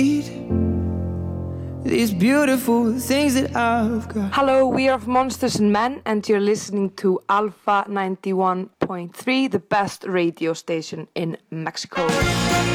these beautiful things that I've got. Hello, we are Monsters and Men, and you're listening to Alpha 91.3, the best radio station in Mexico.